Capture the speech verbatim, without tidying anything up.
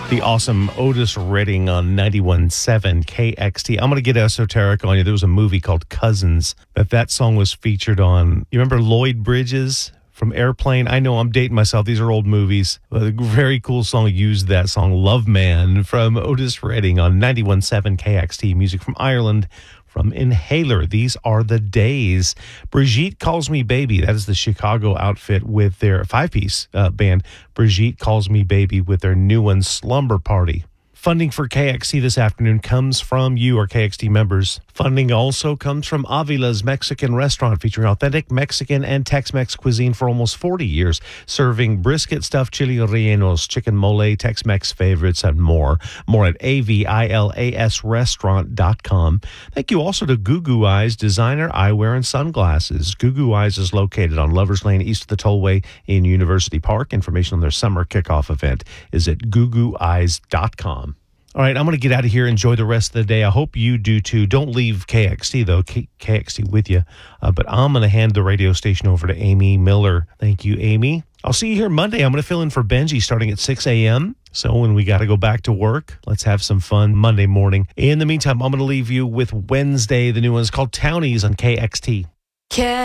The awesome Otis Redding on ninety-one point seven K X T. I'm going to get esoteric on you. There was a movie called Cousins that that song was featured on. You remember Lloyd Bridges from Airplane? I know I'm dating myself. These are old movies. A very cool song used that song, Love Man, from Otis Redding on ninety-one point seven K X T. Music from Ireland. From Inhaler, These Are the Days. Brigitte Calls Me Baby, that is the Chicago outfit with their five-piece uh, band. Brigitte Calls Me Baby with their new one, Slumber Party. Funding for K X T this afternoon comes from you, our K X T members. Funding also comes from Avila's Mexican Restaurant, featuring authentic Mexican and Tex-Mex cuisine for almost forty years, serving brisket, stuffed chili rellenos, chicken mole, Tex-Mex favorites, and more. More at A V I L A S restaurant dot com. Thank you also to Goo Goo Eyes Designer Eyewear and Sunglasses. Goo Goo Eyes is located on Lovers Lane, east of the Tollway in University Park. Information on their summer kickoff event is at goo goo eyes dot com. All right, I'm going to get out of here. Enjoy the rest of the day. I hope you do too. Don't leave K X T, though. K- KXT with you. Uh, but I'm going to hand the radio station over to Amy Miller. Thank you, Amy. I'll see you here Monday. I'm going to fill in for Benji starting at six a.m. So when we got to go back to work, let's have some fun Monday morning. In the meantime, I'm going to leave you with Wednesday. The new one is called Townies on K X T.